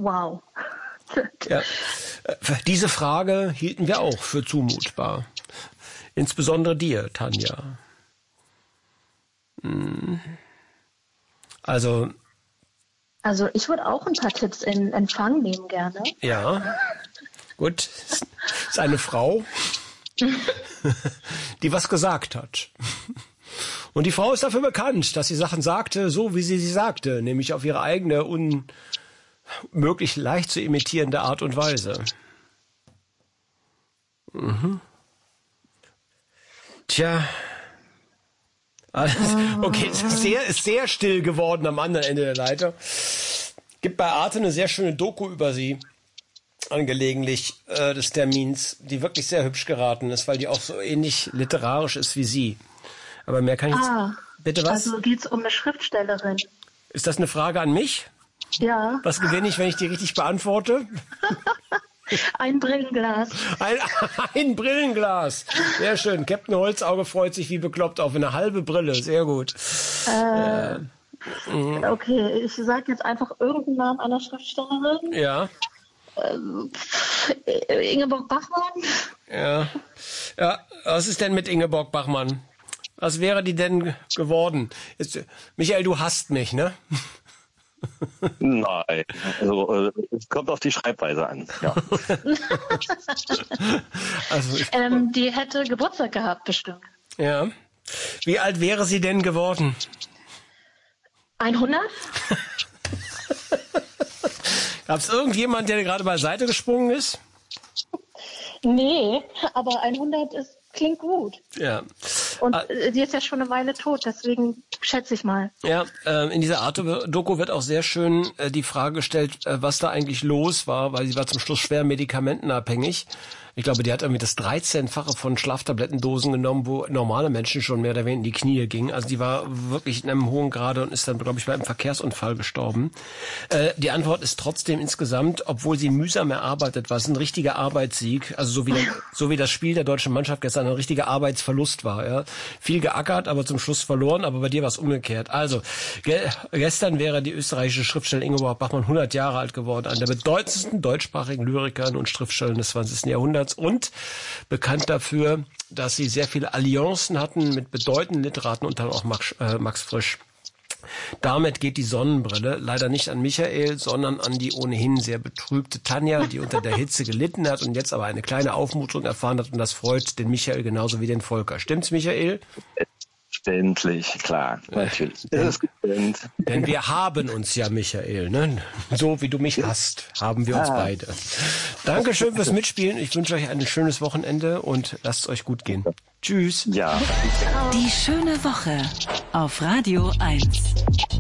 Wow. Ja. Diese Frage hielten wir auch für zumutbar. Insbesondere dir, Tanja. Also ich würde auch ein paar Tipps in Empfang nehmen gerne. Ja, gut. Ist eine Frau, die was gesagt hat. Und die Frau ist dafür bekannt, dass sie Sachen sagte, so wie sie sagte, nämlich auf ihre eigene, unmöglich leicht zu imitierende Art und Weise. Tja. Okay, es ist sehr still geworden am anderen Ende der Leiter. Gibt bei Arte eine sehr schöne Doku über sie, angelegentlich des Termins, die wirklich sehr hübsch geraten ist, weil die auch so ähnlich literarisch ist wie sie. Aber mehr kann ich jetzt... Bitte was? Also geht's um eine Schriftstellerin. Ist das eine Frage an mich? Ja. Was gewinne ich, wenn ich die richtig beantworte? Ein Brillenglas. Ein Brillenglas. Sehr schön. Captain Holzauge freut sich wie bekloppt auf eine halbe Brille. Sehr gut. Okay, ich sage jetzt einfach irgendeinen Namen einer Schriftstellerin. Ja. Ingeborg Bachmann. Ja. Was ist denn mit Ingeborg Bachmann? Was wäre die denn geworden? Michael, du hasst mich, ne? Nein, also es kommt auf die Schreibweise an. Ja. Die hätte Geburtstag gehabt, bestimmt. Ja. Wie alt wäre sie denn geworden? 100? Gab es irgendjemand, der gerade beiseite gesprungen ist? Nee, aber 100 klingt gut. Ja. Und die ist ja schon eine Weile tot, deswegen schätze ich mal. Ja, in dieser Art Doku wird auch sehr schön die Frage gestellt, was da eigentlich los war, weil sie war zum Schluss schwer medikamentenabhängig. Ich glaube, die hat irgendwie das 13-fache von Schlaftablettendosen genommen, wo normale Menschen schon mehr oder weniger in die Knie gingen. Also die war wirklich in einem hohen Grade und ist dann, glaube ich, bei einem Verkehrsunfall gestorben. Die Antwort ist trotzdem insgesamt, obwohl sie mühsam erarbeitet war, es ein richtiger Arbeitssieg. Also so wie das Spiel der deutschen Mannschaft gestern ein richtiger Arbeitsverlust war. Ja. Viel geackert, aber zum Schluss verloren, aber bei dir war es umgekehrt. Also, gestern wäre die österreichische Schriftstellerin Ingeborg Bachmann 100 Jahre alt geworden, eine der bedeutendsten deutschsprachigen Lyrikerinnen und Schriftstellern des 20. Jahrhunderts und bekannt dafür, dass sie sehr viele Allianzen hatten mit bedeutenden Literaten, unter anderem auch Max Frisch. Damit geht die Sonnenbrille leider nicht an Michael, sondern an die ohnehin sehr betrübte Tanja, die unter der Hitze gelitten hat und jetzt aber eine kleine Aufmutung erfahren hat, und das freut den Michael genauso wie den Volker. Stimmt's, Michael? Verständlich, klar, natürlich. Das ist gestimmt. Denn wir haben uns ja, Michael, ne? So wie du mich hast, haben wir uns beide. Dankeschön fürs Mitspielen. Ich wünsche euch ein schönes Wochenende und lasst es euch gut gehen. Tschüss. Ja. Die schöne Woche auf Radio 1.